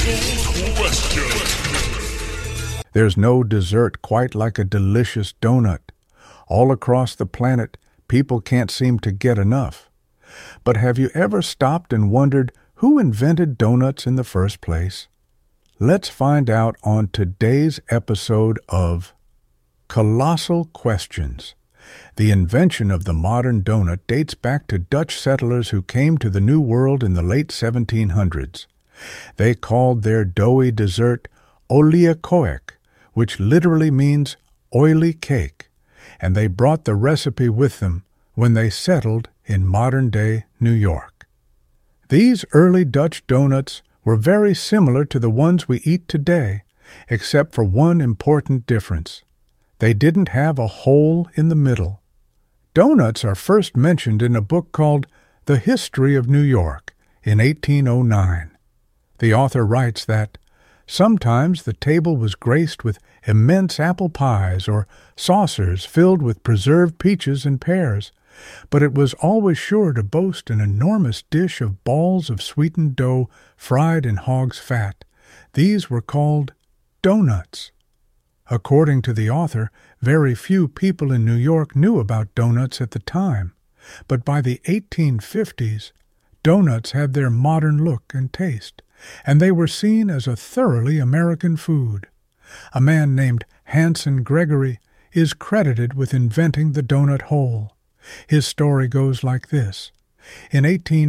There's no dessert quite like a delicious donut. All across the planet, people can't seem to get enough. But have you ever stopped and wondered who invented donuts in the first place? Let's find out on today's episode of Colossal Questions. The invention of the modern donut dates back to Dutch settlers who came to the New World in the late 1700s. They called their doughy dessert oliekoek, which literally means oily cake, and they brought the recipe with them when they settled in modern-day New York. These early Dutch donuts were very similar to the ones we eat today, except for one important difference. They didn't have a hole in the middle. Donuts are first mentioned in a book called The History of New York in 1809. The author writes that sometimes the table was graced with immense apple pies or saucers filled with preserved peaches and pears, but it was always sure to boast an enormous dish of balls of sweetened dough fried in hog's fat. These were called doughnuts. According to the author, very few people in New York knew about doughnuts at the time, but by the 1850s, doughnuts had their modern look and taste, and they were seen as a thoroughly American food. A man named Hanson Gregory is credited with inventing the donut hole. His story goes like this. In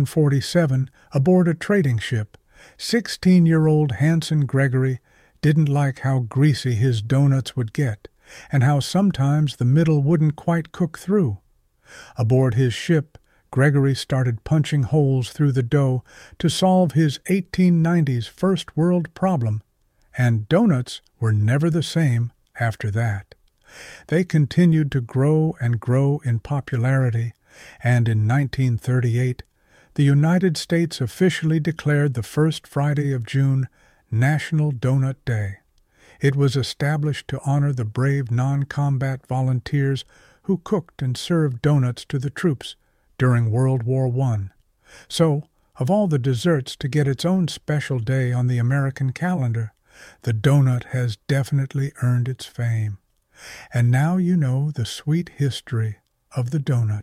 1847, aboard a trading ship, 16-year-old Hanson Gregory didn't like how greasy his doughnuts would get, and how sometimes the middle wouldn't quite cook through. Aboard his ship, Gregory started punching holes through the dough to solve his 1890s first world problem, and doughnuts were never the same after that. They continued to grow and grow in popularity, and in 1938, the United States officially declared the first Friday of June National Donut Day. It was established to honor the brave non-combat volunteers who cooked and served donuts to the troops during World War I. So, of all the desserts to get its own special day on the American calendar, the donut has definitely earned its fame. And now you know the sweet history of the donut.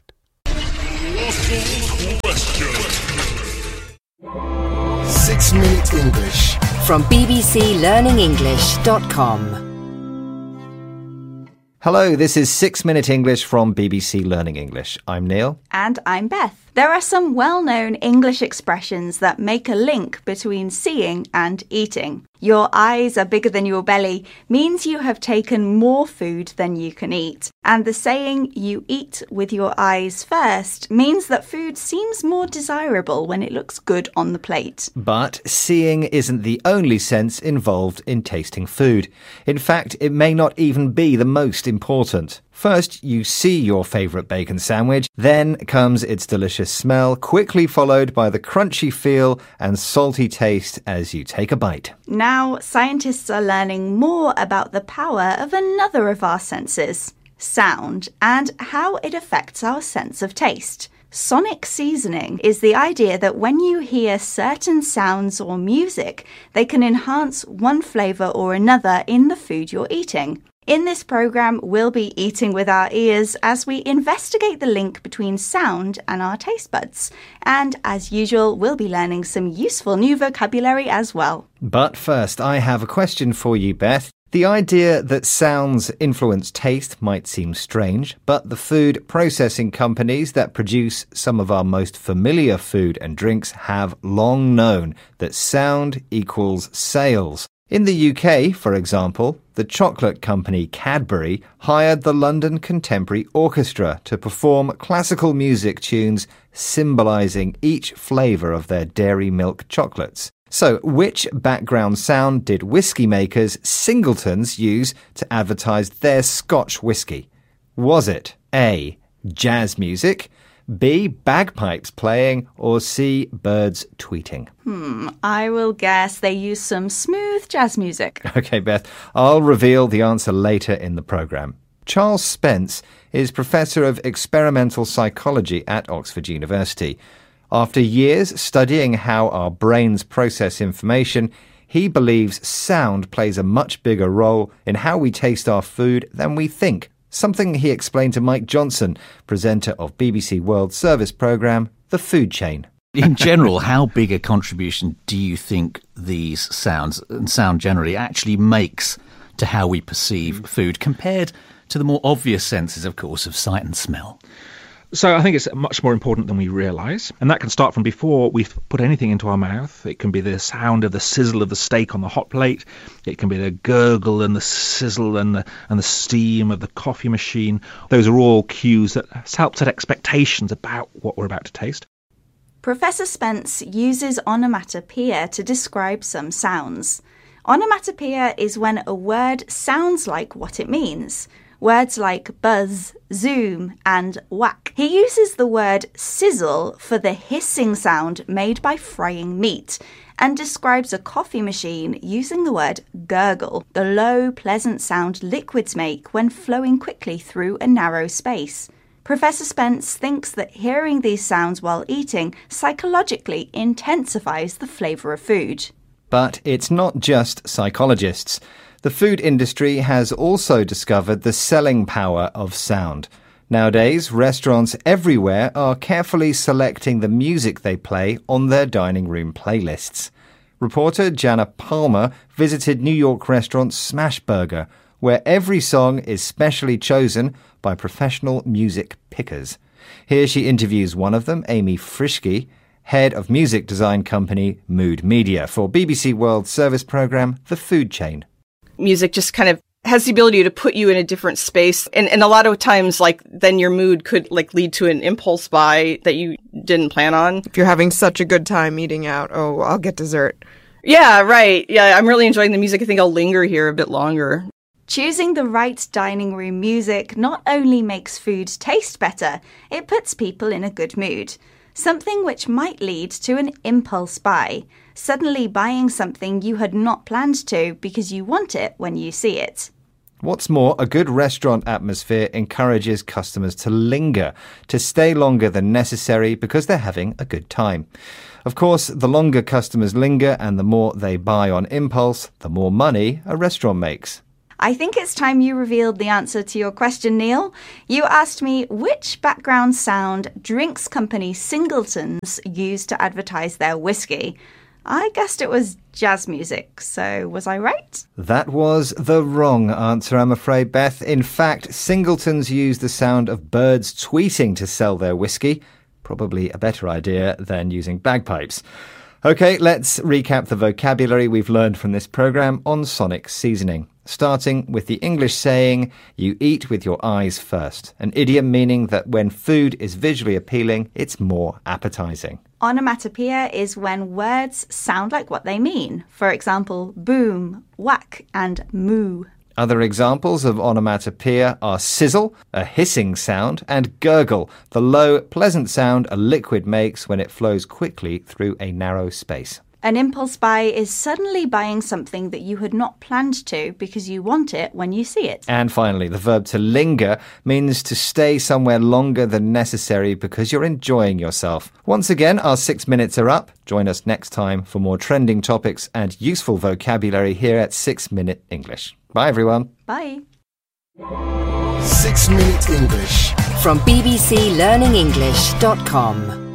6 Minute English from bbclearningenglish.com. Hello, this is 6 Minute English from BBC Learning English. I'm Neil. And I'm Beth. There are some well-known English expressions that make a link between seeing and eating. Your eyes are bigger than your belly means you have taken more food than you can eat. And the saying, you eat with your eyes first, means that food seems more desirable when it looks good on the plate. But seeing isn't the only sense involved in tasting food. In fact, it may not even be the most important. First, you see your favourite bacon sandwich, then comes its delicious smell, quickly followed by the crunchy feel and salty taste as you take a bite. Now, scientists are learning more about the power of another of our senses, sound, and how it affects our sense of taste. Sonic seasoning is the idea that when you hear certain sounds or music, they can enhance one flavour or another in the food you're eating. In this programme, we'll be eating with our ears as we investigate the link between sound and our taste buds. And as usual, we'll be learning some useful new vocabulary as well. But first, I have a question for you, Beth. The idea that sounds influence taste might seem strange, but the food processing companies that produce some of our most familiar food and drinks have long known that sound equals sales. In the UK, for example, the chocolate company Cadbury hired the London Contemporary Orchestra to perform classical music tunes symbolising each flavour of their dairy milk chocolates. So, which background sound did whiskey makers Singletons use to advertise their Scotch whiskey? Was it A, jazz music, B, bagpipes playing, or C, birds tweeting? I will guess they use some smooth jazz music. Okay, Beth, I'll reveal the answer later in the programme. Charles Spence is Professor of Experimental Psychology at Oxford University. After years studying how our brains process information, He believes sound plays a much bigger role in how we taste our food than we think. Something he explained to Mike Johnson, presenter of BBC World Service programme, The Food Chain. In general, how big a contribution do you think these sounds, and sound generally, actually makes to how we perceive food compared to the more obvious senses, of course, of sight and smell? So I think it's much more important than we realise. And that can start from before we've put anything into our mouth. It can be the sound of the sizzle of the steak on the hot plate. It can be the gurgle and the sizzle and the steam of the coffee machine. Those are all cues that help set expectations about what we're about to taste. Professor Spence uses onomatopoeia to describe some sounds. Onomatopoeia is when a word sounds like what it means. Words like buzz, zoom, and whack. He uses the word sizzle for the hissing sound made by frying meat, and describes a coffee machine using the word gurgle, the low, pleasant sound liquids make when flowing quickly through a narrow space. Professor Spence thinks that hearing these sounds while eating psychologically intensifies the flavour of food. But it's not just psychologists. The food industry has also discovered the selling power of sound. Nowadays, restaurants everywhere are carefully selecting the music they play on their dining room playlists. Reporter Jana Palmer visited New York restaurant Smashburger, where every song is specially chosen by professional music pickers. Here she interviews one of them, Amy Frischke, head of music design company Mood Media, for BBC World Service programme The Food Chain. Music just kind of has the ability to put you in a different space. And a lot of times, then your mood could, lead to an impulse buy that you didn't plan on. If you're having such a good time eating out, oh, I'll get dessert. Yeah, right. Yeah, I'm really enjoying the music. I think I'll linger here a bit longer. Choosing the right dining room music not only makes food taste better, it puts people in a good mood. Something which might lead to an impulse buy, suddenly buying something you had not planned to because you want it when you see it. What's more, a good restaurant atmosphere encourages customers to linger, to stay longer than necessary because they're having a good time. Of course, the longer customers linger and the more they buy on impulse, the more money a restaurant makes. I think it's time you revealed the answer to your question, Neil. You asked me which background sound drinks company Singleton's used to advertise their whiskey. I guessed it was jazz music, so was I right? That was the wrong answer, I'm afraid, Beth. In fact, Singleton's used the sound of birds tweeting to sell their whiskey. Probably a better idea than using bagpipes. OK, let's recap the vocabulary we've learned from this programme on sonic seasoning. Starting with the English saying, you eat with your eyes first, an idiom meaning that when food is visually appealing, it's more appetising. Onomatopoeia is when words sound like what they mean. For example, boom, whack, and moo. Other examples of onomatopoeia are sizzle, a hissing sound, and gurgle, the low, pleasant sound a liquid makes when it flows quickly through a narrow space. An impulse buy is suddenly buying something that you had not planned to because you want it when you see it. And finally, the verb to linger means to stay somewhere longer than necessary because you're enjoying yourself. Once again, our 6 minutes are up. Join us next time for more trending topics and useful vocabulary here at 6 Minute English. Bye, everyone. Bye. 6 Minute English. From bbclearningenglish.com